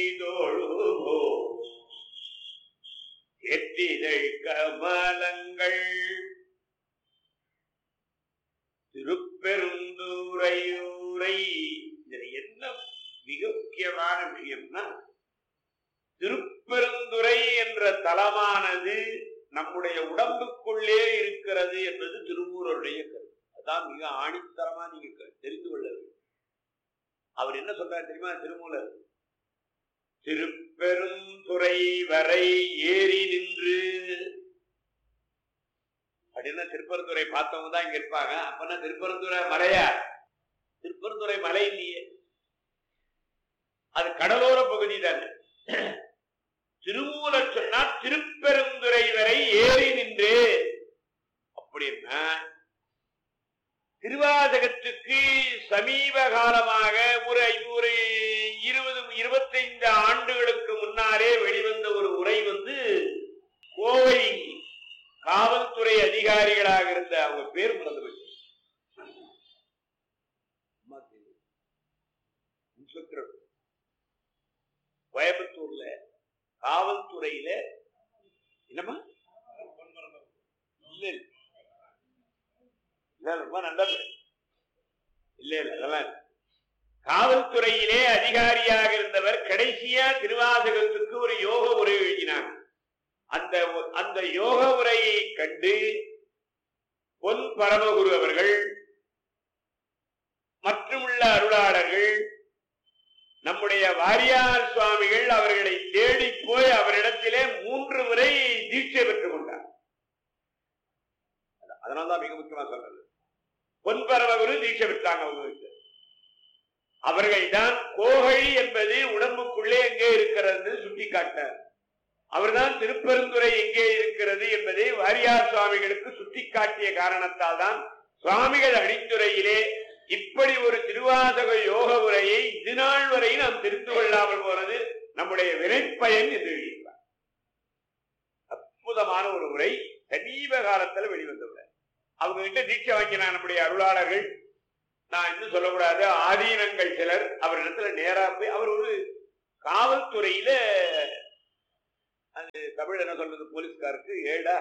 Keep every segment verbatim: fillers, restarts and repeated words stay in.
எத்திதழ் கமலங்கள் திருப்பெருந்துறையூரை. இதுல என்ன மிக முக்கியமான விஷயம்னா, திருப்பெருந்துறை என்ற தலமானது நம்முடைய உடம்புக்குள்ளே இருக்கிறது என்பது திருமூலருடைய கருத்து. அதான் மிக ஆணித்தரமா நீங்க தெரிந்து கொள்ள வேண்டும். அவர் என்ன சொல்றாரு தெரியுமா திருமூலர்? திருப்பெருந்துறை வரை ஏறி நின்று அப்படின்னா திருப்பெருந்துறை பார்த்தவங்க தான் இங்க இருப்பாங்க. அப்பன்னா திருப்பெருந்துறை மலையா? திருப்பெருந்துறை மலை இல்லையே, அது கடலோர பகுதி தானே. திருமூலர் சொன்னா திருப்பெருந்துறை வரை ஏறி நின்று. அப்படின்னா திருவாசகத்துக்கு சமீப காலமாக ஒரு ஒரு இருபது இருபத்தைந்து ஆண்டுகளுக்கு முன்னாலே வெளிவந்த ஒரு உரை வந்து கோவை காவல்துறை அதிகாரிகளாக இருந்த அவங்க பேர் மறந்து போச்சு, கோயம்புத்தூர்ல காவல்துறையில என்னமா இல்ல இல்ல ரொம்ப நல்லது இல்ல இல்ல அதெல்லாம் காவல்துறையிலே அதிகாரியாக இருந்தவர் கடைசியா திருவாசகத்துக்கு ஒரு யோக உரை எழுதினார். அந்த அந்த யோக உரையை கண்டு பொன் பரமகுரு அவர்கள் மற்றும் உள்ள அருளாளர்கள் நம்முடைய வாரியார் சுவாமிகள் அவர்களை தேடி போய் அவரிடத்திலே மூன்று முறை தீட்சை பெற்றுக் கொண்டார். அதனால்தான் மிக முக்கியமா சொல்றது, பொன் பரமகுரு தீட்சை பெற்றாங்க அவங்களுக்கு. அவர்கள் தான் கோகழி என்பது உடம்புக்குள்ளே எங்கே இருக்கிறது சுட்டி காட்டார். அவர்தான் திருப்பெருந்துறை எங்கே இருக்கிறது என்பதை வாரியார் சுவாமிகளுக்கு சுட்டி காட்டிய காரணத்தால் தான் சுவாமிகள் அணித்துறையிலே இப்படி ஒரு திருவாசக யோக உரையை இது நாள் வரை நாம் தெரிந்து கொள்ளாமல் போனது நம்முடைய வினைப்பயன் என்று எழுதியிருப்பார். அற்புதமான ஒரு உரை, சமீப காலத்தில் வெளிவந்த உரை. அவங்க கிட்ட தீட்சை வாங்கினா நம்முடைய அருளாளர்கள், நான் இன்னும் சொல்லக்கூடாது, ஆதீனங்கள் சிலர் அவரிடத்துல நேரா போய், அவர் ஒரு காவல்துறையில அது தமிழ் என்ன சொல்றது போலீஸ்காருக்கு ஏடா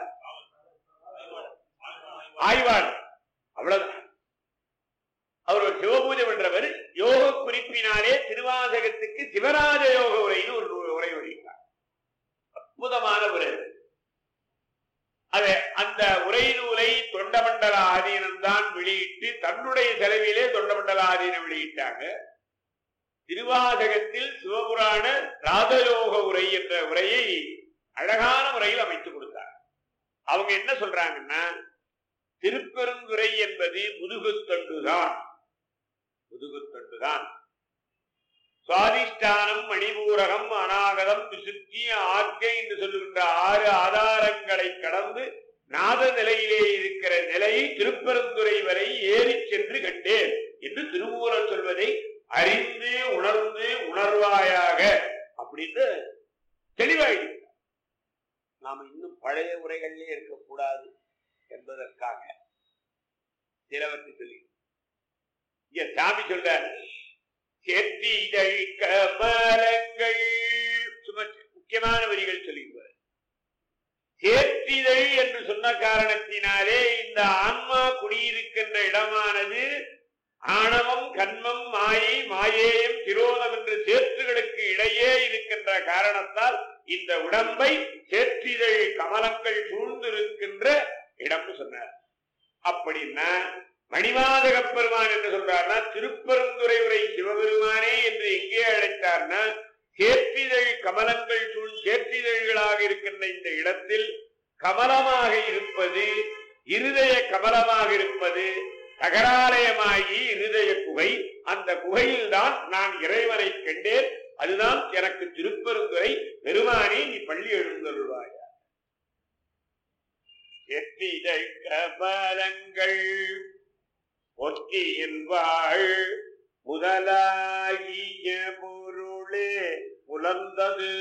ஆய்வாளர், அவ்வளவுதான். அவர் ஒரு சிவபூஜை பண்றவர். யோக குறிப்பினாலே திருவாசகத்துக்கு சிவராஜ யோக உரைன்னு ஒரு உரை வழித்தார். அற்புதமான உரை. அது அந்த உரை நூலை தொண்டமண்டல ஆதீனம் தான் வெளியிட்டு தன்னுடைய செலவிலே தொண்டமண்டல ஆதீனம் வெளியிட்டாங்க. திருவாசகத்தில் சிவபுராண ராஜயோக உரை என்ற உரையை அழகான முறையில் அமைத்துக் கொடுத்தார். அவங்க என்ன சொல்றாங்கன்னா, திருப்பெருந்துறை என்பது முதுகுத்தண்டுதான், முதுகுத்தண்டுதான். சுவாதிஷ்டானம், மணிபூரகம், அநாகதம், விசுத்தி, ஆர்க்கை என்று சொல்லுகின்ற ஆறு ஆதாரங்களை கடந்து நாத நிலையிலே இருக்கிற நிலையை திருப்பெருந்துறை வரை ஏறி சென்று கண்டேன் என்று திருமூலர் சொல்வதை அறிந்து உணர்ந்து உணர்வாயாக அப்படின்னு தெளிவாயிடுங்க. நாம இன்னும் பழைய உரைகளிலே இருக்கக்கூடாது என்பதற்காக சிலவற்றை சொல்லி இங்க சாமி சொல்றார், செத்தி இதழிக்க மரங்கள். சும்மா முக்கியமான வரிகள் சொல்லிடுவார். சேற்றிதழ் என்று சொன்ன காரணத்தினாலே இந்த ஆன்மா குடியிருக்கின்ற இடமானது ஆணவம், கண்மம், மாயை, மாயேயம், திரோதம் என்ற சேற்றுகளுக்கு இடையே இருக்கின்ற காரணத்தால் இந்த உடம்பை சேற்றிதழ் கமலங்கள் சூழ்ந்திருக்கின்ற இடம்னு சொன்னார். அப்படின்னா மணிவாதக பெருமான் என்று சொல்றார்னா திருப்பெருந்துறை உரை சிவபெருமானே என்று எங்கே அழைத்தார்னா, சேற்றிதழ் கமலங்கள் சூழ் சேற்றிதழ்களாக இருக்கின்ற இந்த இடத்தில் கமலமாக இருப்பது, இருதய கமலமாக இருப்பது தகராலயமாகி இருதய குகை. அந்த குகையில் தான் நான் இறைவனை கண்டேன். அதுதான் எனக்கு திருப்பெருந்துறை. பெருமானே நீ பள்ளி எழுந்தருள்வாயா. சேற்றிதழ் கமலங்கள் ஒத்தியின் வாழ் முதலாகிய பொருளே புலர்ந்தது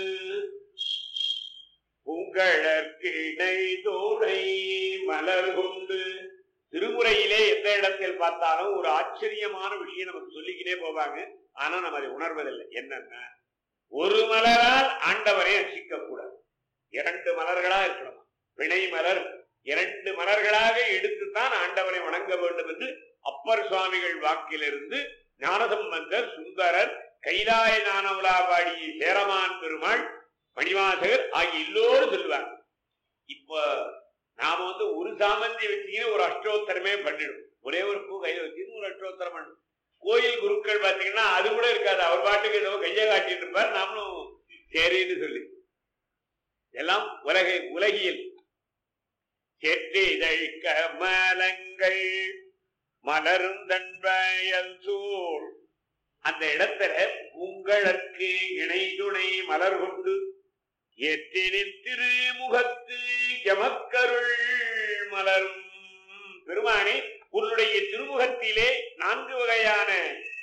உங்களற்கிணை தோடை மலர் கொண்டு. திருமுறையிலே எந்த இடத்தில் பார்த்தாலும் ஒரு ஆச்சரியமான விஷயம் நமக்கு சொல்லிக்கிட்டே போவாங்க. ஆனா நம்ம அதை உணர்வதில்லை. என்னன்னா, ஒரு மலரால் ஆண்டவரை ரசிக்க கூடாது. இரண்டு மலர்களா இருக்கணும். பிணை மலர் இரண்டு மலர்களாக எடுத்துத்தான் ஆண்டவரை வணங்க வேண்டும் என்று அப்பர் சுவாமிகள் வாக்கிலிருந்து ஞானசம்பந்தர், சுந்தரர், கைலாய ஞானவுலாபாடி சேரமான் பெருமாள், மணிவாசகர் ஆகிய எல்லோரும் சொல்லுவாங்க. இப்ப நாம வந்து ஒரு சாமந்தி வச்சுக்கின்னு ஒரு அஷ்டோத்தரமே பண்ணிடும். ஒரே ஒரு பூ கையில வச்சுன்னு ஒரு அஷ்டோத்தரம் பண்ணும். கோயில் குருக்கள் பாத்தீங்கன்னா அது கூட இருக்காது. அவர் பாட்டுக்கு ஏதோ கையை காட்டிட்டு இருப்பார், நாமளும் சரின்னு சொல்லி எல்லாம் உலக உலகியல். செற்றிதழ் கமலங்கள் மலரும் தன்பயல் சூழ் அந்த இடத்துல உங்களுக்கு இணை துணை மலர் கொண்டு எத்தினின் திருமுகத்து எமக்கருள் மலரும். பெருமானே, உன்னுடைய திருமுகத்திலே நான்கு வகையான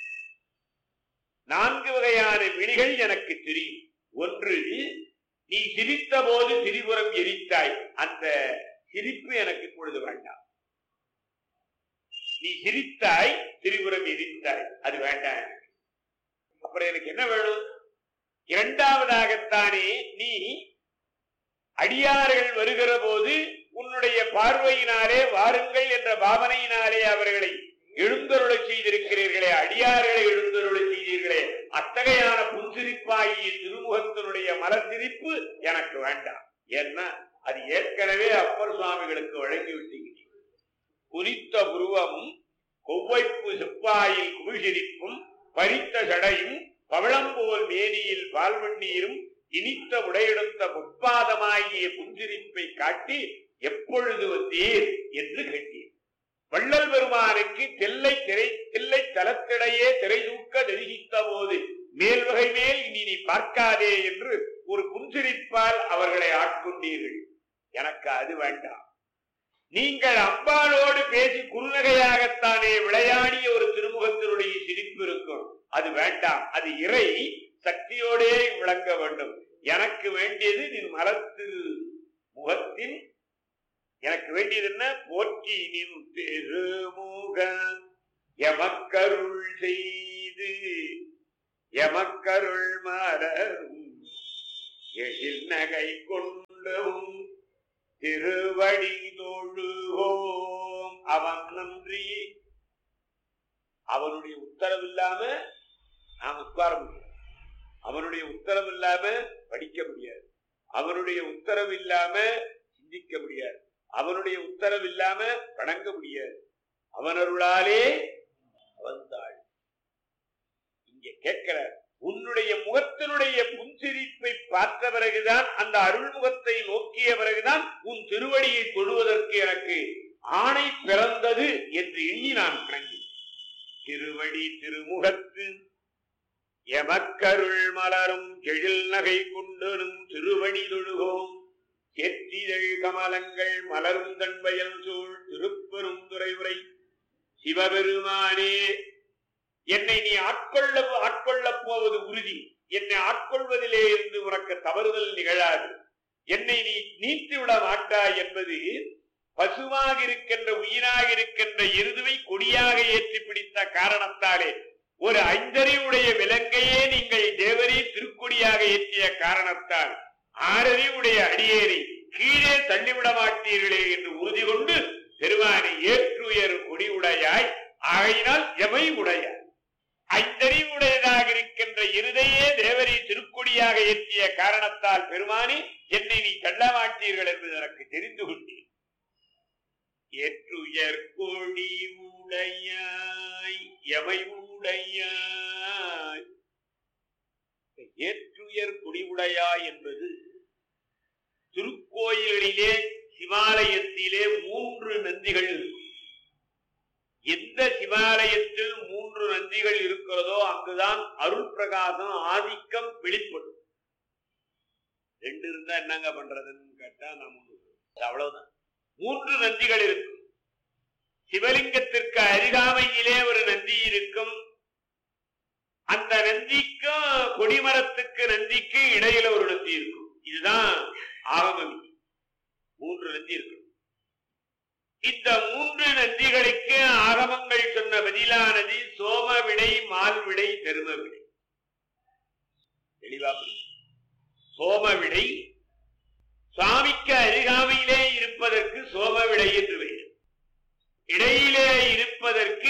நான்கு வகையான விழிகள் எனக்கு தெரியும். ஒன்று, நீ சிரித்த போது திரிபுரம் எரித்தாய். அந்த சிரிப்பு எனக்கு இப்பொழுது வேண்டாம். நீ சிரித்தாய், திரிபுரம் எரித்தாய், அது வேண்டாம் எனக்கு. அப்புறம் எனக்கு என்ன வேணும்? இரண்டாவதாகத்தானே நீ அடியார்கள் வருகிற போது உன்னுடைய பார்வையினாலே வாருங்கள் என்ற பாவனையினாலே அவர்களை எழுந்தருளை செய்திருக்கிறீர்களே, அடியார்களை எழுந்தருளை செய்தீர்களே, அத்தகையான புன்சிரிப்பாகிய திருமுகத்தினுடைய மலர்சிரிப்பு எனக்கு வேண்டாம். ஏன்னா அது ஏற்கனவே அப்பர் சுவாமிகளுக்கு வழங்கி விட்டீங்க. குறித்த புருவமும் கொவ்வைப்பு செப்பாயில் குமிழ்சிரிப்பும் பறித்த சடையும் பவளம்போல் மேனியில் பால்வண்ணீரும் இனித்த உடையெடுத்த பொற்பாதமாகிய புன்சிரிப்பை காட்டி எப்பொழுது வந்தீர் என்று கேட்டீர். வள்ளல் பெருமானுக்கு தெல்லை திரை தில்லை தலத்திடையே திரை தூக்க நெருகித்த போது மேல்வகை மேல் இனி நீ பார்க்காதே என்று ஒரு புன்சிரிப்பால் அவர்களை ஆட்கொண்டீர்கள். எனக்கு அது வேண்டாம். நீங்கள் அம்பாளோடு பேசி குறுநகையாகத்தானே விளையாடிய ஒரு திருமுகத்தினுடைய சிரிப்பு இருக்கும், அது வேண்டாம். அது இறை சக்தியோடே விளங்க வேண்டும். எனக்கு வேண்டியது நீ மலத்திரு முகத்தின், எனக்கு வேண்டியது என்ன? போற்றி நின் திருமுக எமக்கருள் செய்து எமக்கருள் மலரும் எழில் நகை கொண்டவும் திருவடி தொழுவோம். அவன் நன்றி. அவனுடைய உத்தரவு இல்லாம நாம் உட்கார முடியாது. அவனுடைய உத்தரவு இல்லாம படிக்க முடியாது. அவனுடைய உத்தரவு இல்லாம சிந்திக்க முடியாது. அவனுடைய உத்தரவு இல்லாம வணங்க முடியாது. அவனருளாலே வந்தாள். இங்க கேட்கிறார், உன்னுடைய முகத்தினுடைய புன்சிரிப்பை பார்த்த பிறகுதான், அந்த அருள்முகத்தை நோக்கிய பிறகுதான் உன் திருவடியை தொழுவதற்கு எனக்கு ஆணை பிறந்தது என்று எண்ணி நான் வணங்கி. திருவடி திருமுகத்து எமக்கருள் மலரும் எழில் நகை கொண்டனும் திருவடி தொழுவோம். செற்றிதழ் கமலங்கள் மலரும் தன்பயல் சூழ் திருப்பெரும் துறை உரை சிவபெருமானே, என்னை நீ ஆட்கொள்ள ஆட்கொள்ளப் போவது உறுதி. என்னை ஆட்கொள்வதிலே இருந்து உனக்கு தவறுதல் நிகழாது. என்னை நீ நீத்து விட மாட்டாய் என்பது பசுவாக இருக்கின்ற உயிராக இருக்கின்ற எருதுவை கொடியாக ஏற்றி பிடித்த காரணத்தாலே, ஒரு ஐந்தறிவுடைய விலங்கையே நீங்கள் தேவரே திருக்கொடியாக ஏற்றிய காரணத்தால் ஆறறிவுடைய அடியேறி கீழே தள்ளிவிட மாட்டீர்களே என்று உறுதி கொண்டு பெருமானை ஏற்றுயர் கொடி உடையாய், ஆகையினால் எமை உடையாய். ஐந்தறிவுடையதாக இருக்கின்ற இருதையே தேவரை திருக்கொடியாக ஏற்றிய காரணத்தால் பெருமானி என்னை நீ தள்ள மாட்டீர்கள் என்பது எனக்கு தெரிந்து கொண்டேன். ஏற்றுயர் கொடி உடையாய் எமை உடையாய். ஏற்றுயர் கொடி உடையாய் என்பது திருக்கோயில்களிலே சிவாலயத்திலே மூன்று நந்திகள் இருக்கும். எந்த சிவாலயத்தில் மூன்று நந்திகள் இருக்கிறதோ அங்குதான் அருள் பிரகாசம் ஆதிக்கம் வெளிப்படும். ரெண்டு இருந்தா என்னங்க பண்றதுன்னு கேட்டா நம்ம அவ்வளவுதான். மூன்று நந்திகள் இருக்கும். சிவலிங்கத்திற்கு அருகாமையிலே ஒரு நந்தி இருக்கும். அந்த நந்திக்கும் கொடிமரத்துக்கு நந்திக்கு இடையில ஒரு நந்தி இருக்கும். இதுதான் ஆகமம். மூன்று நந்தி இருக்கும். இந்த மூன்று நந்திகளுக்கு ஆகமங்கள் சொன்ன பதிலானது சோம விடை, மால் விடை, தரும விடை. தெளிவா சோம விடை சுவாமிக்கு அருகாமையிலே இருப்பதற்கு சோம விடை என்று பெயர். இடையிலே இருப்பதற்கு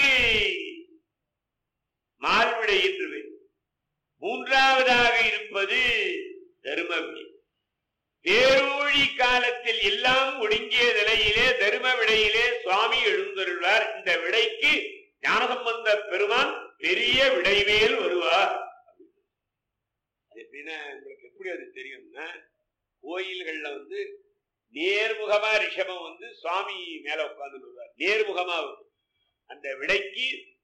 மால்விடை என்று பெயர். மூன்றாவதாக இருப்பது தரும விடை. பேரூழி காலத்தில் எல்லாம் ஒடுங்கிய நிலையிலே தரும விடையிலே சுவாமி எழுந்தருள்வார். இந்த விடைக்கு ஞானசம்பந்த பெருமான் பெரிய விடைமேல் வருவார். எப்படின்னா உங்களுக்கு எப்படி அது தெரியும்னா, கோயில்கள்ல வந்து நேர்முகமா ரிஷபம் வந்து சுவாமி மேல உட்கார்ந்து வருவார். நேர்முகமா வரும். அந்த விடைக்கு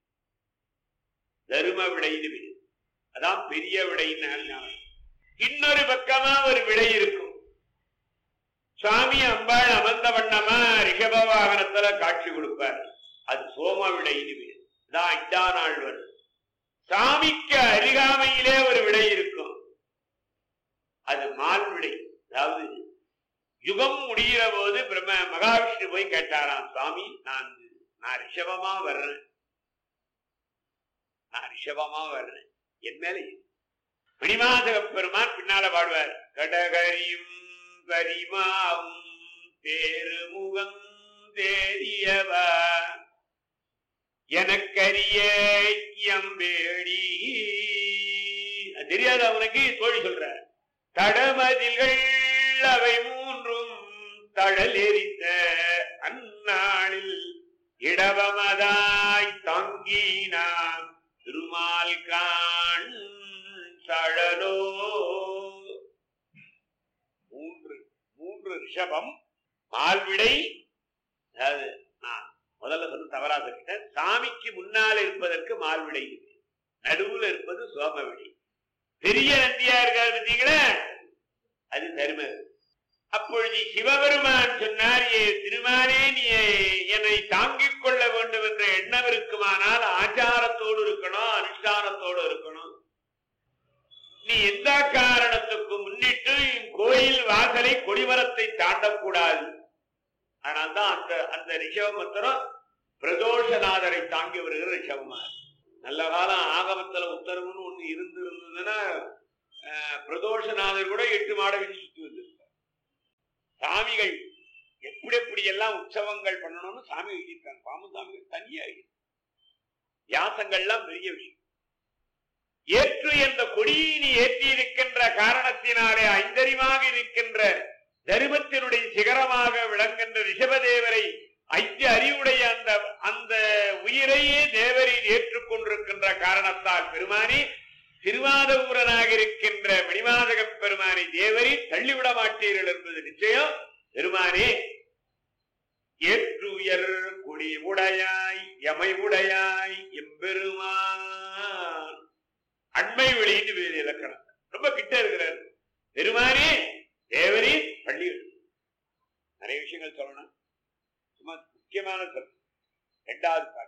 தரும விடைன்னு விடு, அதான் பெரிய விடைன்னு. இன்னொரு பக்கமா ஒரு விடை இருக்கும். சுவாமி அம்பாள் அமர்ந்த வண்ணமா ரிஷப வாகனத்துல காட்சி கொடுப்பார். அது சோம விடைன்னு விடு. அதான் ஐந்தா நாள் வரும். சாமிக்கு அருகாமையிலே ஒரு விடை இருக்கும். அது மால் விடை. அதாவது யுகம் முடிகிற போது பிரம்ம மகாவிஷ்ணு போய் கேட்டாராம், சுவாமி நான் நான் ரிஷபமா வர்றேன், நான் ரிஷபமா வர்றேன், என் மேல மணிமாசக பெருமான் பின்னால பாடுவார். கடகரியும் கரிமாவும் தேருமுகம் தேரியவா எனக்கரிய எம்பேடி. தெரியாத அவனுக்கு தோழி சொல்ற. தடமதில்கள் அவை மூன்றும் தழல் எரித்த அந்நாளில் இடவமதாய் தாங்கினான் திருமால் காண் தழலோ. மூன்று மூன்று ரிஷபம் மால்விடை. அதாவது நான் முதல்ல சொன்ன தவறா சொல்லிட்டேன். சாமிக்கு முன்னால் இருப்பதற்கு மால்விடை, நடுவில் இருப்பது சோம விடை. பெரிய நந்தியா இருக்காரு பார்த்தீங்களா, அது தரும. அப்பொழுது சிவபெருமான் சொன்னார், ஏ திருமானே, நீ என்னை தாங்கிக் கொள்ள வேண்டும் என்ற எண்ணம் இருக்குமானால் ஆச்சாரத்தோடு இருக்கணும், அனுஷ்டானத்தோடு இருக்கணும். நீ எந்த காரணத்துக்கு முன்னிட்டு கோயில் வாசலை கொடிமரத்தை தாண்டக்கூடாது. ஆனால்தான் அந்த அந்த ரிஷபமத்திரம் பிரதோஷநாதரை தாங்கி வருகிற ரிஷபமார். நல்ல காலம் ஆகமத்துல உத்தரவுன்னு ஒண்ணு இருந்து இருந்ததுன்னா பிரதோஷநாதர் கூட எட்டு மாட வீதி சுத்தி வந்திருப்பார். சாமிகள் எப்படி எப்படி எல்லாம் உற்சவங்கள் பண்ணணும்னு சாமி எழுதியிருக்காங்க. பாம்பு சாமிகள் தனியா வியாசங்கள்லாம் பெரிய விஷயம். ஏற்று என்ற கொடியினி ஏற்றி இருக்கின்ற காரணத்தினாலே ஐந்தறிவாக இருக்கின்ற தருமத்தினுடைய சிகரமாக விளங்குகின்ற ரிஷபதேவரை ஐந்து அறிவுடைய அந்த அந்த உயிரையே தேவரில் ஏற்றுக்கொண்டிருக்கின்ற காரணத்தால் பெருமானி திருவாதூரனாக இருக்கின்ற மணிவாதக பெருமானி தேவரி தள்ளிவிட மாட்டீர்கள் என்பது நிச்சயம். பெருமானே ஏற்றுயர் குடி உடையாய் எமை உடையாய் எம்பெருமான். அண்மை வெளியிட்டு வேறு இலக்கணம் ரொம்ப கிட்ட இருக்கிறார் பெருமானே தேவரி பள்ளி. நிறைய விஷயங்கள் சொல்லணும், சும்மா முக்கியமான சொல். இரண்டாவது பாட்டு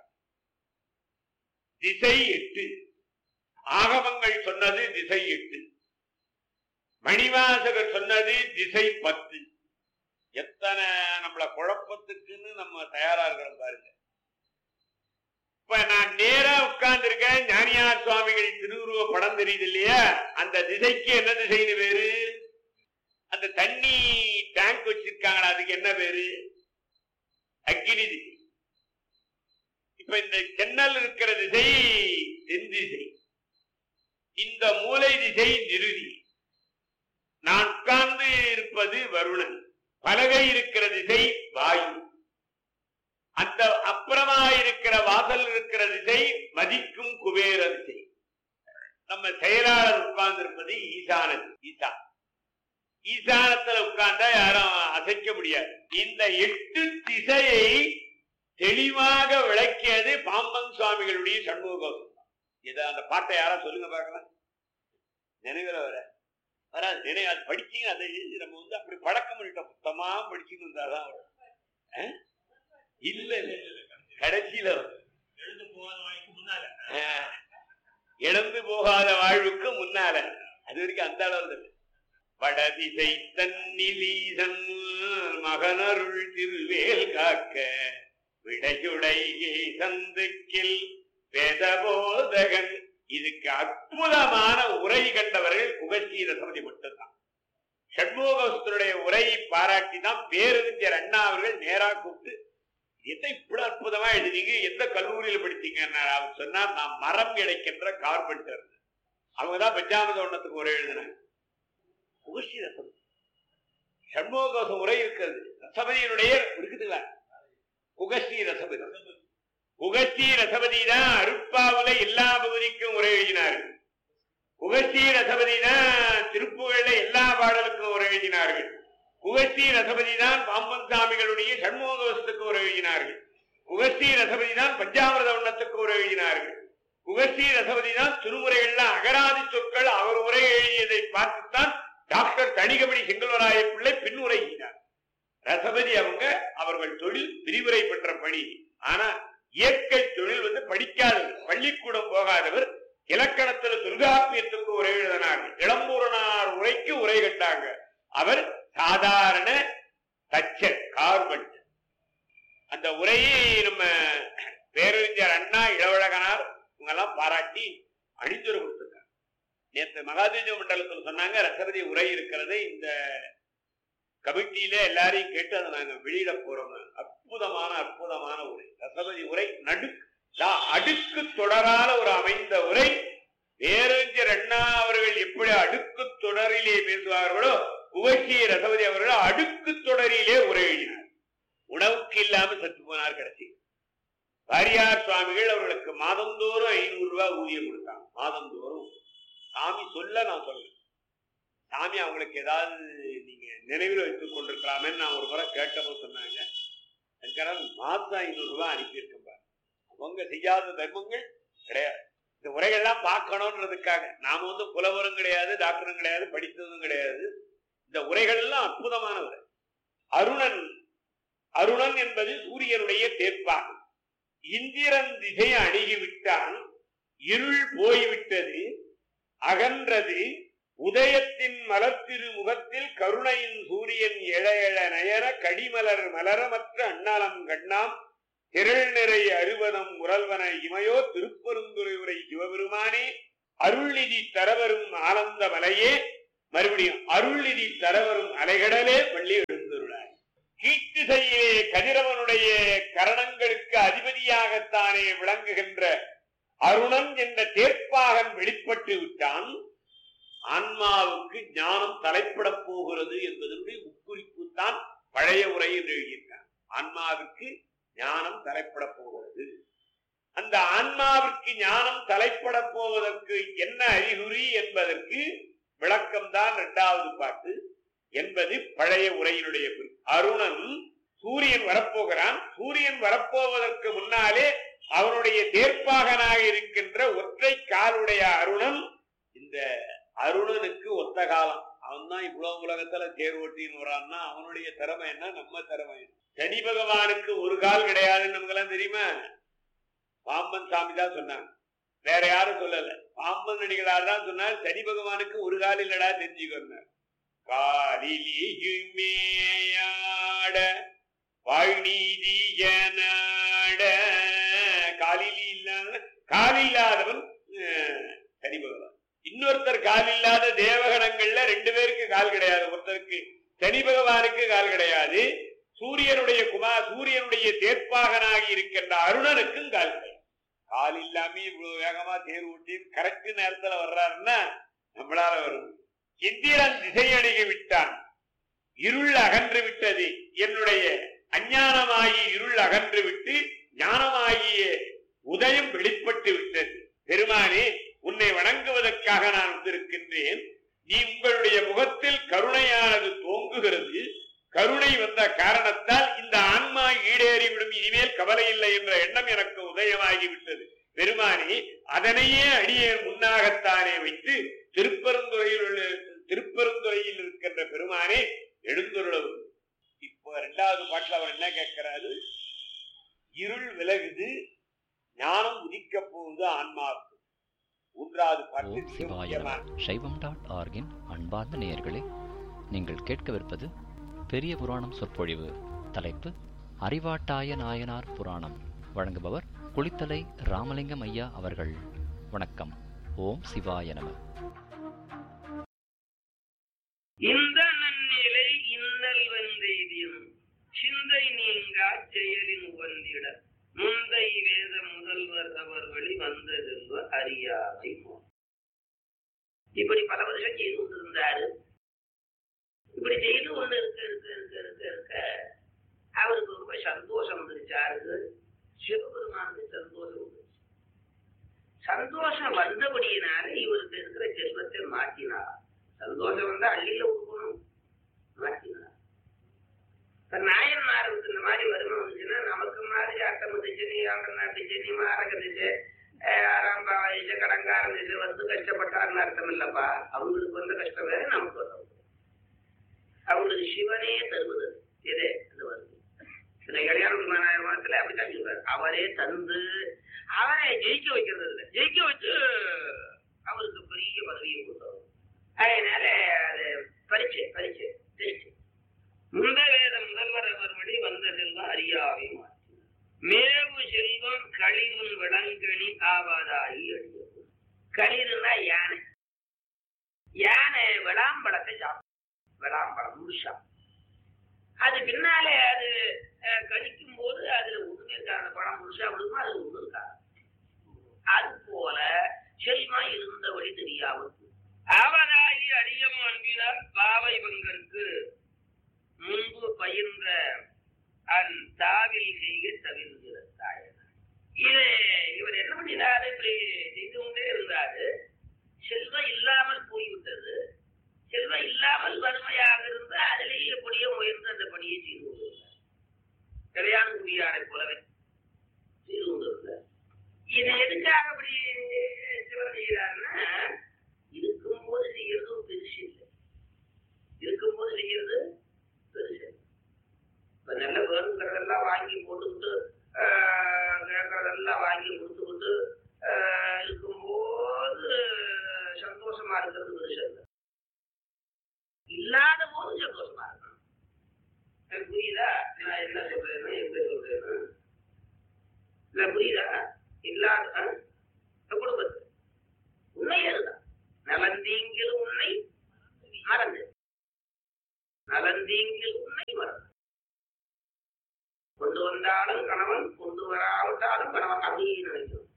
திசை எட்டு. ஆகமங்கள் சொன்னது திசை எட்டு, மணிவாசகர் சொன்னது திசை பத்து. எத்தனை நம்மள குழப்பத்துக்குன்னு நம்ம தயாரா இருக்கிறோம் பாருங்க. இப்ப நான் நேரா உட்கார்ந்து இருக்கேன், ஞானியார் சுவாமிகள் திருவுருவ படம் தெரியுது இல்லையா, அந்த திசைக்கு என்ன திசைன்னு பேரு? அந்த தண்ணி டேங்க் வச்சிருக்காங்களா, அதுக்கு என்ன பேரு? அக்னி திசை. இப்ப இந்த ஜன்னல் இருக்கிற திசை தென் திசை, இந்த மூலை திசை நிருதி. நான் உட்கார்ந்து இருப்பது வருணன், பலகை இருக்கிற திசை வாயு, அந்த அப்புறமா இருக்கிற வாசல் இருக்கிற திசை மதிக்கும் குபேர திசை. நம்ம செயலாளர் உட்கார்ந்து இருப்பது ஈசான ஈசா. ஈசானத்துல உட்கார்ந்தா யாரும் அசைக்க முடியாது. இந்த எட்டு திசையை தெளிவாக விளக்கியது பாம்பன் சுவாமிகளுடைய சண்முக கோஷம். இத அந்த பாட்டை யாரா சொல்லுங்க பார்க்கலாம். நினைவுல வர வராது, நினைவு அது படிச்சீங்க. அதை நம்ம வந்து அப்படி பழக்கம் பண்ணிட்டோம், புத்தமா படிச்சுன்னு இருந்தாதான் இல்ல கடைசியில எழுந்து போகாத வாழ்வுக்கு முன்னால இழந்து போகாத வாழ்வுக்கு முன்னால அது வரைக்கும் அந்த அளவு. வடதிசை தன்னிலீசன் மகனருள் திருவேல் காக்க விடையுடை சந்துக்கில் வேதபோதகன் இதுக்கு அற்புதமான உரை கண்டவர்கள் குகஸ்ரீ ரசபதி மட்டும்தான். ஷண்முகவஸ்தருடைய உரையை பாராட்டி தான் பேரறிஞர் அண்ணா அவர்கள் நேரா கூப்பிட்டு என்ன இப்படி அற்புதமா எழுதிங்க, எந்த கல்லூரியில் படித்தீங்க? அவர் சொன்னார், நான் மரம் கிடைக்கின்ற கார்பெண்டர். அவங்கதான் பஞ்சாமிர்த ஒண்ணத்துக்கு உரை எழுதினாங்க. குகஸ்ரீ ரசபதி ஷண்முகவசம் உரை இருக்கிறது, ரசபதியினுடைய இருக்குதுங்களா? குகஸ்ரீ ரசபதி குகஸ்ரீ ரசபதி தான் அருப்பாவுல எல்லா பகுதிக்கும் உரை எழுதினார்கள். குகஸ்ரீ ரசபதி தான் திருப்புகழ்ல எல்லா பாடலுக்கும் உரை எழுதினார்கள். குகஸ்ரீ ரசபதி தான் பாம்பன் சாமிகளுடைய ஷண்முகவசத்துக்கு உரை எழுதினார்கள். குகஸ்ரீ ரசபதி தான் பஞ்சாமிர்த வண்ணத்துக்கு உரை எழுதினார்கள். குகஸ்ரீ ரசபதி தான் திருமுறைகள்ல அகராதி சொற்கள் அவர் உரை எழுதியதை பார்த்துத்தான் டாக்டர் தணிகமணி செங்கல்வராய பிள்ளை பின் உரை எழுதினார். ரசபதி அவங்க அவர்கள் தொழில் விரிவுரை பண்ற பணி. ஆனா இயற்கை தொழில் வந்து படிக்காதவர், பள்ளிக்கூடம் போகாதவர். இலக்கணத்துல தொல்காப்பியத்துக்கு உரை எழுதினார்கள். இளம்பூரனார் உரைக்கு உரை கண்டாங்க. அவர் சாதாரண தச்சர், கார்பெண்டர். அந்த உரையை நம்ம பேரறிஞர் அண்ணா, இளவழகனார் இவங்க எல்லாம் பாராட்டி அணிந்துரை கொடுத்திருக்காங்க. நேற்று மகாதேஜ மண்டலத்தில் சொன்னாங்க, ரசபதி உரை இருக்கிறது இந்த கமிட்டியில எல்லாரையும் கேட்டு அதை நாங்க வெளியிட போறோம். அற்புதமான அற்புதமான உரை ரசபதி உரை. நடு அடுக்கு தொடரால ஒரு அமைந்த உரை. பேரறிஞர் அண்ணா அவர்கள் எப்படி அடுக்கு தொடரிலே பேசுவார்களோ, குகஸ்ரீ ரசபதி அவர்கள் அடுக்கு தொடரிலே உரை எழுதினார். உணவுக்கு இல்லாம சத்து போனார். கடைசி வாரியார் சுவாமிகள் அவர்களுக்கு மாதந்தோறும் ஐநூறு ரூபாய் ஊதியம் கொடுத்தாங்க. மாதந்தோறும் சாமி சொல்ல நான் சொல்றேன். சாமி அவங்களுக்கு ஏதாவது நீங்க நினைவில் வைத்துக் கொண்டிருக்கலாமே நான் ஒரு முறை கேட்டபோது சொன்னாங்க, மாதம் ஐநூறு ரூபாய் அனுப்பியிருக்கேன். அவங்க செய்யாத தர்மங்கள் கிடையாது. இந்த உரைகள்லாம் பார்க்கணும்ன்றதுக்காக நாம வந்து புலவரும் கிடையாது, டாக்டரும் கிடையாது, படித்ததும் கிடையாது. இந்த உரைகள் எல்லாம் அற்புதமான உரை. அருணன் அருணன் என்பது சூரியனுடைய தேர்ப்பாகும். இந்திரன் திசை அணுகிவிட்டான், இருள் போய்விட்டது, அகன்றது உதயத்தின் மலர்த்திரு முகத்தில் கருணையின் சூரியன் எழ எழ நயர கடிமலர் மலரமற்ற அண்ணாலம் கண்ணாம் திரள் நிறை அறுவதம் முரல்வன இமையோ திருப்பெருந்துறை உரை சிவபெருமானே அருள்நிதி தரவரும் ஆனந்த மலையே. மறுபடியும் அருள்நிதி தரவரும் அலைகடலே பள்ளி எழுந்தருளாய். கீர்த்திசையிலே கதிரவனுடைய கரணங்களுக்கு அதிபதியாகத்தானே விளங்குகின்ற அருணன் என்ற தேர்ப்பாகன் வெளிப்பட்டு விட்டான். ஆன்மாவுக்கு ஞானம் தலைப்பட போகிறது என்பதனுடைய உட்குறிப்பு தான் பழைய உரையில் எழுதியிருக்கான். ஆன்மாவுக்கு ஞானம் தலைப்பட போகிறது. அந்த ஆன்மாவிற்கு ஞானம் தலைப்பட போவதற்கு என்ன அறிகுறி என்பதற்கு விளக்கம்தான் இரண்டாவது பாட்டு என்பது பழைய உரையினுடைய குறிப்பு. அருணன் சூரியன் வரப்போகிறான். சூரியன் வரப்போவதற்கு முன்னாலே அவனுடைய தேர்ப்பாகனாக இருக்கின்ற ஒற்றை காலுடைய அருணன், இந்த அருணனுக்கு ஒத்த காலம். அவன் தான் இவ்வளவு உலகத்துல தேர் ஓட்டின்னு வரான்னா அவனுடைய திறமை என்ன, நம்ம திறமை என்ன? சனி பகவானுக்கு ஒரு கால் கிடையாதுன்னு நமக்கெல்லாம் தெரியுமா? பாம்பன் சாமி தான் சொன்னாங்க, வேற யாரும் சொல்லல. பாம்பன் நடிகளார் தான் சொன்னார், சனி பகவானுக்கு ஒரு கால் இல்லடா தெரிஞ்சுக்கொண்டார். காலிலியுமேயாட வாழ்நீதி ஜனாட. காலிலி இல்லாத கால் இல்லாதவன் சனி பகவான். இன்னொருத்தர் கால் இல்லாத தேவகணங்கள்ல ரெண்டு பேருக்கு கால் கிடையாது. ஒருத்தருக்கு சனி பகவானுக்கு கால் கிடையாது. சூரியனுடைய குமார் சூரியனுடைய தேர்ப்பாகனாகி இருக்கின்ற அருணனுக்கும் கால் கிடையாது. கால் இல்லாம இவ்வளவு வேகமா தேர் ஊட்டி கரெக்ட் நேரத்துல வர்றாருன்னா நம்மளால வரும். இந்திரன் திசையணுகி விட்டான், இருள் அகன்று விட்டது. என்னுடைய அஞ்ஞானமாகி இருள் அகன்று விட்டு ஞானமாகிய உதயம் வெளிப்பட்டு விட்டது. பெருமானே, உன்னை வணங்குவதற்காக நான் வந்திருக்கின்றேன். நீ உங்களுடைய முகத்தில் கருணையானது தோங்குகிறது. கருணை வந்த காரணத்தால் இந்த ஆன்மா ஈடேறிவிடும், இனிமேல் கவலை இல்லை என்ற எண்ணம் எனக்கு உதயமாகிவிட்டது. பெருமானி, அதனையே அடியே முன்னாகத்தானே வைத்து திருப்பெருந்துறையில் உள்ள திருப்பெருந்துறையில் இருக்கின்ற பெருமானே எழுந்துள்ளது. இப்போ இரண்டாவது பாட்டில் அவர் என்ன கேட்கிறாரு? இருள் விலகுது, ஞானம் உதிக்க போகுது ஆன்மாவுக்கு. மூன்றாவது பாட்டு சைவம் டாட் ஆர்கின் அன்பார்ந்த நேயர்களே, நீங்கள் கேட்கவிருப்பது பெரிய புராணம் சொற்பொழிவு. தலைப்பு அறிவாட்டாய நாயனார் புராணம். வழங்குபவர் குளித்தலை ராமலிங்கம் ஐயா அவர்கள். வணக்கம். ஓம் சிவாய நம. இந்த நன்னிலை இன்னல் வந்தெய்தியும் சிந்தை நீங்கா செயலின் வந்திட முந்தை வேத முதல்வர் அவர் வழி வந்ததென்ப அறியாமை. இப்படி பல வருஷம் செய்து கொண்டிருந்தாரு. இப்படி செய்து கொண்டு இருக்க இருக்க இருக்க இருக்க இருக்க அவருக்கு ரொம்ப சந்தோஷம் வந்துருச்சாருக்கு. சிவபெருமானுக்கு சந்தோஷம் வந்துருச்சு. சந்தோஷம் வந்தபடியினால இவருக்கு இருக்கிற செல்வத்தை மாற்றினார். சந்தோஷம் வந்தா அள்ளியில கொடுக்கணும், மாற்றினார். நாயன்மாருக்கு இந்த மாதிரி வறுமை வந்துச்சுன்னா நமக்கு மாதிரி அட்டம திசை ஆண்டநாட்டு திசை மாரக திசை ஆறாம் பாவ கடங்கார திசை வந்து கஷ்டப்பட்டாருன்னு அர்த்தம் இல்லப்பா. அவங்களுக்கு வந்த கஷ்டம் வேற, நமக்கு வரும். அவங்களுக்கு சிவனே தருவது எதே அது வருது. சில கல்யாண விமானத்துல அப்படித்தான் சொல்றாரு. அவரே தந்து அவரை ஜெயிக்க வைக்கிறது இல்லை, ஜெயிக்க வச்சு அவருக்கு பெரிய பதவியை கொடுத்தவர். அதனால அது பரிச்சை பரிச்சை ஜெயிச்சு முந்த வேத முதல்வர் அவர் வழி வந்த செல்வம் அறியாவை மாற்றி மேவு செல்வம் களிரும் விளங்கணி ஆவாதாகி அழியது. களிருன்னா யானை. யானை விளாம்பழத்தை சாப்பிடும். விளாம்பழம் முழுசா அது பின்னாலே அது கழிக்கும் போது அதுல ஒண்ணுமே இருக்காது. பழம் முழுசா விடுமா, அது ஒண்ணு இருக்காது. அது போல செல்வா இருந்த வழி தெரியாமல் ஆவதாகி அழியம் அன்பினால் பாவை பங்கற்கு முன்பு பயின்ற அந் தாவில் செய்ய தவிர்கிற தாயனார். இது இவர் என்ன பண்ணினாரு? இப்படி செய்து கொண்டே இருந்தாரு. செல்வம் இல்லாமல் போய்விட்டது. செல்வம் இல்லாமல் வறுமையாக இருந்து அதிலேயே எப்படியோ உயர்ந்து அந்த பணியை செய்து கொண்டிருந்தார். கல்யாண குடியாரை போலவே செய்து கொண்டிருந்தார். இதை எதுக்காக அப்படி சிவன் செய்கிறாருன்னா, இருக்கும்போது செய்யறது ஒரு பெருசு இல்லை. இருக்கும்போது செய்யறது பெருசு. இப்ப நல்ல வேணுங்கிறதெல்லாம் வாங்கி போட்டுக்கிட்டு கேட்கறதெல்லாம் வாங்கி கொடுத்துக்கிட்டு இருக்கும்போது சந்தோஷமா இருக்கிறது பெருசு இல்லை. இல்லாத போது சந்தோஷமா இருக்கணும். எனக்கு புரியுதா நான் என்ன சொல்றேன்னு, எப்படி சொல்றேன்னு? இல்ல புரியுதா? இல்லாத குடும்பத்து உண்மை அதுதான். நலந்தீங்கில் உன்னை மறந்து, நலந்தீங்கில் உன்னை மறந்து. கொண்டு வந்தாலும் கணவன், கொண்டு வராவிட்டாலும் கணவன் அப்படின்னு நினைக்கணும்.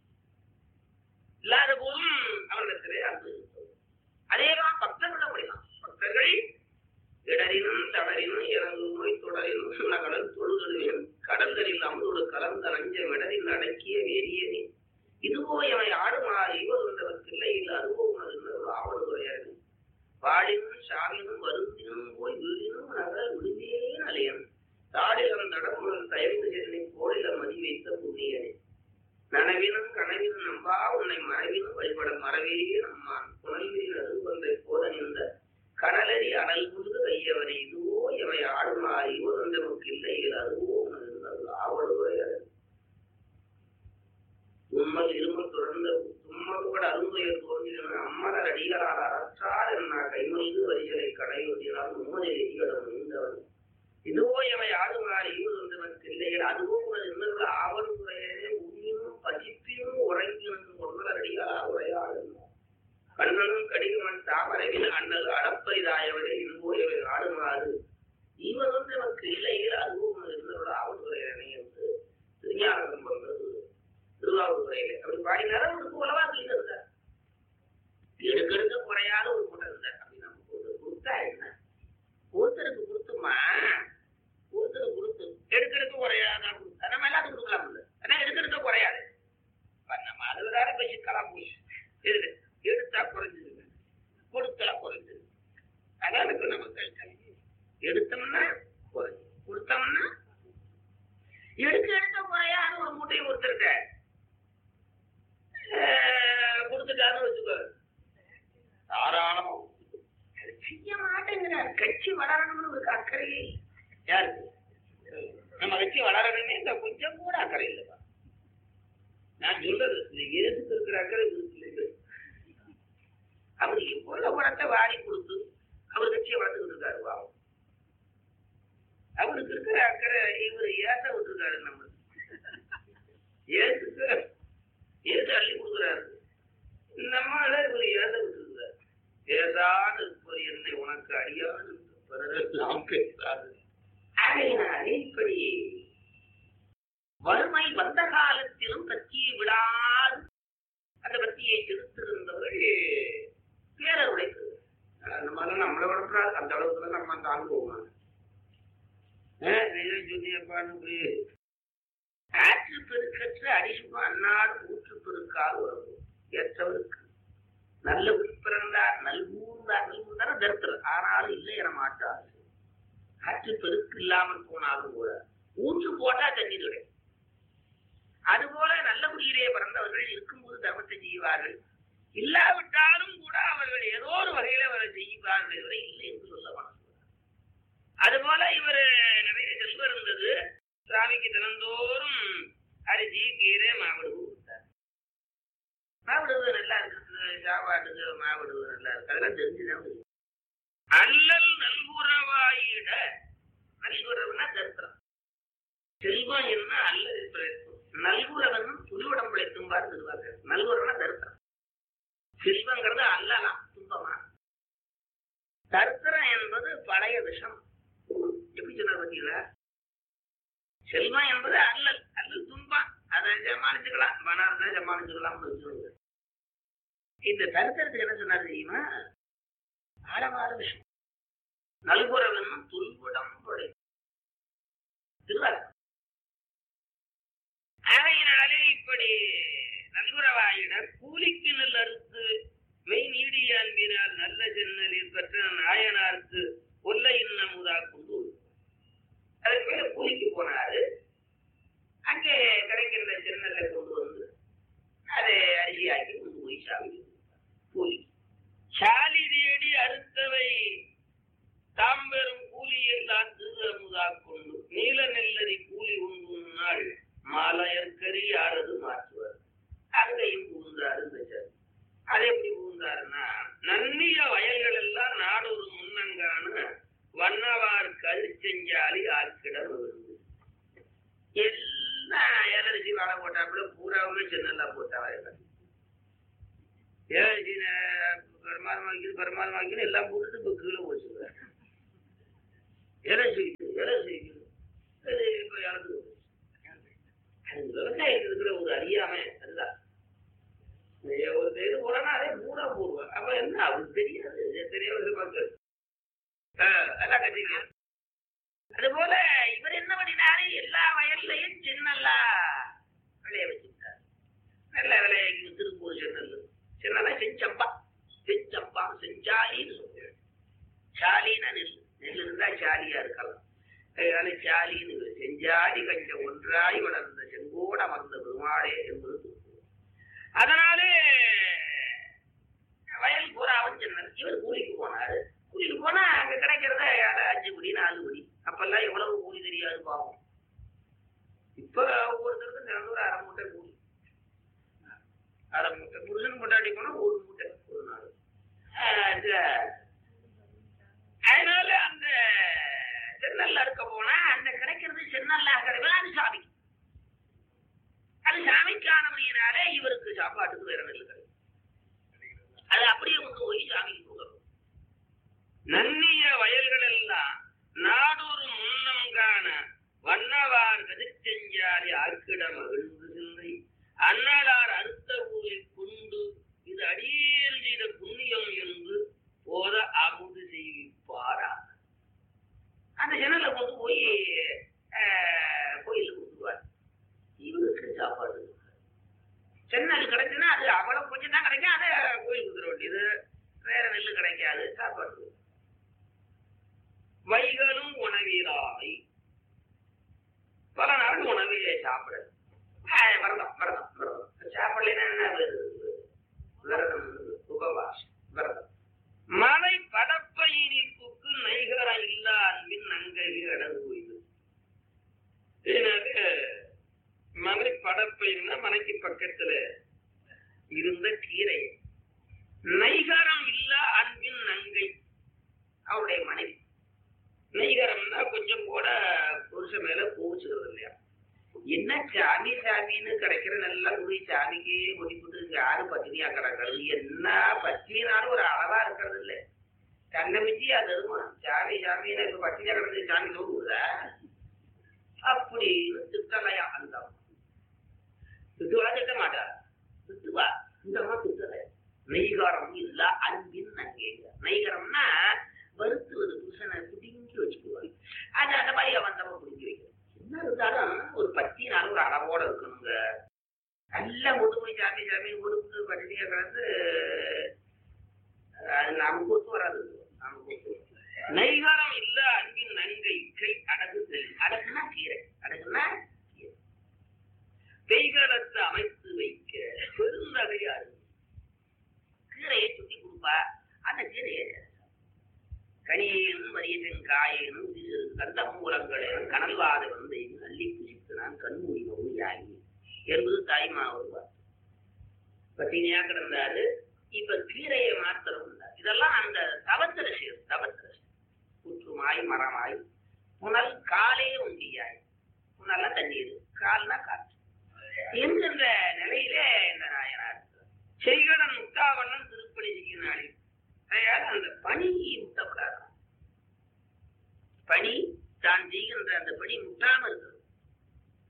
இல்லாத போதும் அவரிடத்திலே அன்பு இருக்கும். அதேதான் பக்தர்களும் முடியலாம். பக்தர்கள் இடரினும் தளரினும் இறங்கு நோய் தொடரினும் நகடல் தொழுதலினும் கடல்களில் அமுதோடு கலந்த நஞ்ச விடலில் அடக்கிய வெறியனே இதுவோ எவை ஆடுமாறு இவருந்தவருக்கு இல்லை இல்லை அதுவோ உணர்ந்து ஆவடுகிறாரு. வாழினும் சாவினும் வருந்தினும் போய் வீழினும் நகர் விடுவே நலையன் தாடிலம் தடமுடன் தயவு சென்னை கோடில மதி வைத்த புண்ணியனே நனவினும் கனவினும் நம்பா உன்னை மறைவினும் வழிபட மறவே நம்மான் புனல்வீரில் அருள்வந்தை போத நின்ற கடலறி அனல் புரிது கையவனை இதுவோ எவை ஆடுமாறு இவருந்தவருக்கு இல்லை இல்லை அதுவோ உணர்ந்து ஆவடுகிறாரு. தும்மல் இருமல் தொடர்ந்த தும்மலோட அருந்துயர் தோன்றின அம்மலர் அடிகளால் அறற்றார் என்ன கைமொழிது வரிகளை கடையொட்டினால் உண்மையை எதிகடம் நீண்டவன் இதுவோ எவை ஆடுமாறு இவர் வந்தவனுக்கு இல்லைகள் அதுவோ உனது இன்னொரு ஆவல் உரையனே உண்மையும் பசிப்பினும் உறங்கினும் ஒருவர் அடிகளால் உரையாடுகிறார். கண்ணனும் கடிகமன் தாமரைவில் அண்ணல் அடப்பரிதாயவனே இதுவோ எவை ஆடுமாறு இவர் வந்தவனுக்கு இல்லைகள் அதுவோ உனது இன்னொரு ஆவல் உரையனே என்று திருஞானம் பண்றது திருவாவூரையில அப்படி பாடினாலும் அவருக்கு உலவா இருந்தார். எடுக்கெடுக்க குறையாத ஒரு கூட்டம் இருந்தார். அப்படி நம்ம கொடுத்தா என்ன? ஒருத்தருக்கு கொடுத்துமா, ஒருத்தருக்கு கொடுத்து எடுக்கெடுக்க குறையாதா கொடுத்தா நம்ம எல்லாத்துக்கும் கொடுக்கலாம் இல்லை. ஆனா எடுக்கெடுக்க குறையாது. நம்ம அதுலதான போய் சிக்கலாம் போய் எது எடுத்தா குறைஞ்சிருங்க, கொடுத்தா குறைஞ்சிரு. அதான் இப்ப நம்ம கஷ்டம். எடுத்தோம்னா குறைஞ்சு, கொடுத்தோம்னா எடுக்க எடுக்க குறையாத ஒரு மூட்டையை ஒருத்தருக்க கொடுத்துட்டாருன்னு வச்சுக்கோ, தாராளமா செய்ய மாட்டேங்கிறார். கட்சி வளரணும்னு ஒரு அக்கறையே யாருக்கு? நம்ம கட்சி வளரணுமே இந்த கொஞ்சம் கூட அக்கறை இல்லைப்பா. நான் சொல்றது இந்த இயேசுக்கு இருக்கிற அக்கறை இருக்கு. அவர் எவ்வளவு பணத்தை வாரி கொடுத்து அவர் கட்சியை வளர்த்துக்கிட்டு இருக்காரு. பாவம், அவருக்கு இருக்கிற அக்கறை இவர் ஏச விட்டுருக்காரு. நம்ம ஏசுக்கு ஏசு அள்ளி கொடுக்குறாரு. நம்மளால ஒரு ஏத விட்டுருக்க ஏதாவது ஒரு என்னை உனக்கு அடியாது பிறரெல்லாம் பேசாது. ஆகையினாலே இப்படி வறுமை வந்த காலத்திலும் பற்றியை விடாது அந்த பற்றியை திருத்திருந்தவர்கள் பேரருடைய அந்த மாதிரி நம்மளை விடக்கூடாது. அந்த அளவுக்கு நம்ம தாங்குவோம். ஆற்று பெருக்கற்று அடிசுமா அன்னாடு ஊற்று பெருக்கால் உறவு ஏற்றவருக்கு நல்ல உயிர்ப்பிறந்தார் நல்கூர்ந்தார் நல்கூர்ந்தார் தருத்தர் ஆனாலும் இல்லை என மாட்டார். ஆற்று பெருக்கு இல்லாமல் போனாலும் கூட ஊற்று போட்டா தண்ணி துடை. அதுபோல நல்ல குடியிலே பிறந்தவர்கள் இருக்கும்போது தர்மத்தை செய்வார்கள். இல்லாவிட்டாலும் கூட அவர்கள் ஏதோ ஒரு வகையில அவரை செய்வார்கள் வரை இல்லை என்று சொல்ல மனசு. அதுபோல இவர் நிறைய செல்வம் இருந்தது. சாமிக்கு தினந்தோறும் அரிசி கீரை மாவிடுவு கொடுத்தார். மாவிடுவது நல்லா இருக்கு, சாப்பாட்டுக்கு மாவிடுவது நல்லா இருக்கு, அதெல்லாம் தெரிஞ்சுதான். அல்லல் நல்குறவாயிட நல்குறவுனா தரித்திரம். செல்வம் என்ன அல்லல் பிழைக்கும், நல்குறவனும் புலிவுடம் பிழைக்கும் பாரு சொல்லுவாங்க. நல்குறவனா தரித்திரம். செல்வங்கிறது அல்லலாம் துன்பமா. தரித்திரம் என்பது பழைய விஷம். எப்படி சொன்னார் பார்த்தீங்களா? செல்வம் என்பது அல்லல், அல்லல் துன்பம். அதை சமாளிச்சுக்கலாம், மனார்தான் சமாளிச்சுக்கலாம். இந்த தரித்திரத்துக்கு என்ன சொன்னார் தெரியுமா? ஆழமான விஷயம். நல்குறவனும் துன்புடம் பிழை திருவாரு. ஆகையினாலே இப்படி நல்குறவாயிட கூலிக்கு நெல் அறுத்து மெய் நீடிய அன்பினால் நல்ல சென்னலில் பெற்ற நாயனாருக்கு கொல்ல இன்னமுதா கொண்டு அதுக்கு மேல கூலிக்கு போனாரு. அங்கே கிடைக்கிற சென்னலை கொண்டு வந்து அதை அரிசியாக்கி கொண்டு போய் சாமி கூலி சாலி தேடி அறுத்தவை தாம் பெறும் கூலி எல்லாம் திருமுதா கொண்டு நீல நெல்லரி கூலி உண்டு நாள் மாலையற்கரி யாரது மாற்றுவார். அங்கேயும் புகுந்தாரு. அது எப்படி புகுந்தாருன்னா, நன்னிய வயல்கள் எல்லாம் நாடொரு முன்னங்கான வண்ணவார் கதிர் செஞ்சாலி ஆக்கிடம் விழுந்து எல்லாம் ஏலரிசி வாழை போட்டாப்புல பூராவுமே சென்னல்லா போட்டா வயல்கள். ஏலரிசி பெருமாதம் வைக்கிறது பெருமாதம் வைக்கிறது எல்லாம் போட்டுட்டு இப்போ கீழே போச்சுங்க. ஏலரிசி ஏலரிசி இப்போ இழந்து விவசாயத்தில் இருக்கிற ஒரு அறியாமை அதுதான். ஒரு இது போனா அதே மூடா போடுவாங்க. அப்ப என்ன அவருக்கு தெரியாது, தெரியாது மக்கள் எல்லாம் கட்டிங்க. அது போல இவர் என்ன பண்ணினாரு, எல்லா வயல்லையும் சின்னல்லா விளைய வச்சுட்டார். நல்ல விளையாக்கி திரும்ப சென்னல் சின்னலா செஞ்சப்பா செஞ்சப்பா செஞ்சாலின்னு சொல்றேன். சாலின்னா நெல் நெல் இருந்தா சாலியா இருக்கலாம். அதனால சாலின்னு செஞ்சாலி கொஞ்சம் ஒன்றாய் வளர்ந்த செங்கோட அமர்ந்த பெருமாளே என்பது. அதனாலே வயல் பூராவும் சென்னர். இவர் கூலிக்கு போனாரு. கூலிக்கு போனா அங்க கிடைக்கிறத அஞ்சு குடி நாலு குடி. அப்பெல்லாம் எவ்வளவு கூலி தெரியாது பாவம். இப்ப ஒவ்வொருத்தருக்கும் திறந்து ஒரு அரை மூட்டை கூலி. அரை மூட்டை புருஷன் கொண்டாடி போனா ஒரு மூட்டை ஒரு நாள். அதனால அந்த சென்னல்ல இருக்க போனா அந்த கிடைக்கிறது சென்னல்லா கிடையாது. அது சாமி, அது சாமிக்கானபடியினாலே இவருக்கு சாப்பாட்டுக்கு வேற நெல் கிடையாது. அது அப்படியே கொண்டு போய் சாமிக்கு போகணும். நன்னிய வயல்கள் எல்லாம் நாடொரு முன்னம் காண வண்ணவார் கதிர் செஞ்சாரி ஆர்க்கிடம் மகிழ்ந்து சிந்தை அண்ணலார் அறுத்த ஊரை கொண்டு இது அடியேறு செய்த புண்ணியம் என்று போத அமுது செய்விப்பாரா. அந்த ஜனலை கொண்டு போய் கோயிலுக்கு கொடுத்துருவார். இவருக்கு சாப்பாடு சென்னல் கிடைச்சுன்னா அது அவ்வளவு கொஞ்சம் தான் கிடைக்கும். அதை கோயில் கொடுத்துட வேண்டியது. வேற நெல் கிடைக்காது. சாப்பாடு வைகளும் உணவீராய் பல நாள் உணவிலே சாப்பிட விரதம் விரதம் விரதம் சாப்பிடலாம். என்ன விரதம் உபவாசம் விரதம். மலை படப்பயினிப்புக்கு நைகரம் இல்லா அன்பின் நங்கை அடங்கு கோயில். மலை படப்பயின்னா மலைக்கு பக்கத்துல இருந்த கீரை. நைகரம் இல்ல அன்பின் நங்கை அவருடைய மனைவி. நெய்கரம்னா கொஞ்சம் கூட புருஷ மேல கோவிச்சுக்கிறது இல்லையா. என்ன சாமி சாமின்னு கிடைக்கிற நல்லா குடி சாமிக்கே ஒடிப்புட்டு இங்க யாரு பத்தினியா கிடக்கிறது? என்ன பத்தினாலும் ஒரு அளவா இருக்கிறது இல்லை. தன்னை மிச்சி அது வருமா? சாமி சாமின்னு இப்ப பத்தினியா கிடந்து சாமி சொல்லுதா? அப்படின்னு திட்டலையா? அந்த திட்டுவா திட்ட மாட்டா, திட்டுவா. இந்த அம்மா திட்டலை. நெய்காரம் இல்ல அன்பின் நங்கேங்க. நெய்கரம்னா வருத்துவது, புருஷனை புடிங்கி வச்சுக்குவாங்க. அது அந்த மாதிரி அவன் தம்ப புடிங்கி வைக்கிறான். என்ன இருந்தாலும் ஒரு பத்தினாலும் ஒரு அளவோட இருக்கணுங்க. நல்லா கொண்டு போய் சாமி சாமி கொடுத்து பட்டினியா கிடந்து அது நமக்கு ஒத்து வராது. நமக்கு நெய்காரம் இல்ல அன்பின் நங்கை கை அடகு செல். அடகுனா கீரை, அடகுனா கீரை. பெய்களத்தை அமைத்து வைக்க பெருந்தகையாரு கீரையை சுத்தி கொடுப்பா. அந்த கீரையை கனியேனும் வரியன் காயேனும் கந்த மூலங்களேனும் கனல்வாத வந்து அள்ளி குசித்து நான் கண்மூடி மொழியாகி என்பது தாய்மா வருவார். பத்தினியா கிடந்தாரு. இப்ப கீரையை மாத்திரம் உண்டார். இதெல்லாம் அந்த தவத்திர சேர். தவத்திர புற்றுமாய் மரமாய் புனல் காலே உண்டியாய். புனல்ல தண்ணீர், கால்னா காற்று என்கின்ற நிலையிலே இந்த நாயனார் செய்கடன் முட்டாவண்ணன் திருப்பணி செய்யினாள். அந்த பணி முட்டப்படாது. பணி தான் செய்கின்ற அந்த பணி முட்டாம இருக்கிறது.